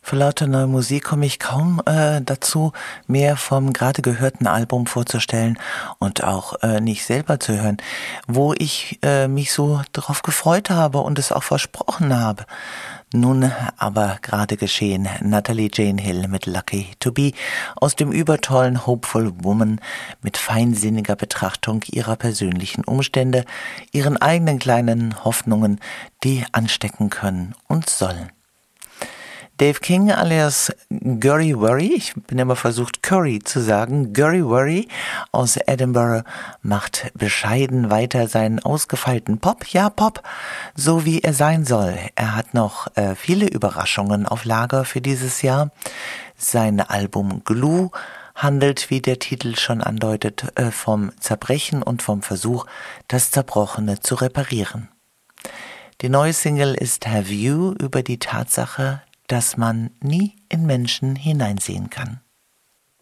Vor lauter neuer Musik komme ich kaum dazu, mehr vom gerade gehörten Album vorzustellen und auch nicht selber zu hören, wo ich mich so drauf gefreut habe und es auch versprochen habe. Nun aber gerade geschehen, Natalie Jane Hill mit Lucky to Be aus dem übertollen Hopeful Woman mit feinsinniger Betrachtung ihrer persönlichen Umstände, ihren eigenen kleinen Hoffnungen, die anstecken können und sollen. Dave King alias Gurry Worry, ich bin immer versucht Curry zu sagen, Gurry Worry aus Edinburgh macht bescheiden weiter seinen ausgefeilten Pop, ja Pop, so wie er sein soll. Er hat noch viele Überraschungen auf Lager für dieses Jahr. Sein Album Glue handelt, wie der Titel schon andeutet, vom Zerbrechen und vom Versuch, das Zerbrochene zu reparieren. Die neue Single ist Have You über die Tatsache, dass man nie in Menschen hineinsehen kann.